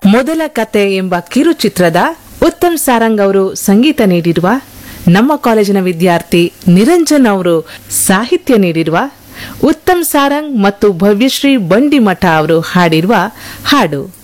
ಮೊದಲ ಕತೆ ಎಂಬ ಕಿರುಚಿತ್ರದ ಉತ್ತಮ್ ಸಾರಂಗ್ ಅವರು ಸಂಗೀತ ನೀಡಿರುವ, ನಮ್ಮ ಕಾಲೇಜಿನ ವಿದ್ಯಾರ್ಥಿ ನಿರಂಜನ್ ಅವರು ಸಾಹಿತ್ಯ ನೀಡಿರುವ, ಉತ್ತಮ್ ಸಾರಂಗ್ ಮತ್ತು ಭವ್ಯಶ್ರೀ ಬಂಡಿಮಠ ಅವರು ಹಾಡಿರುವ ಹಾಡು.